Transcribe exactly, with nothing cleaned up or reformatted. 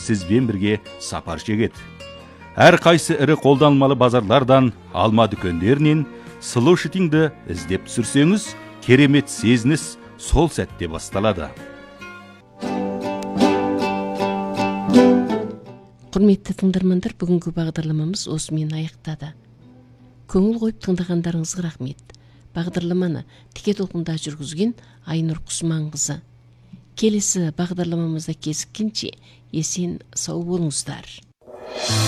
сізбен бірге сапар шегеді. Әр қайсы ірі қолданылмалы базарлардан, алма дүкендерінен Slow Shitting'ді іздеп түсірсеңіз, керемет сезініс сол сәтте басталады. Құрметті тыңдармандар, бүгінгі бағдарламамыз осымен аяқтады. Көңіл қойып тыңдағандарыңызға рахмет. Бағдарламаны тіке толқында жүргізген Айнұр Құсманқызы. Келесі бағдарламамызда кезіккенше есен сау болыңыздар.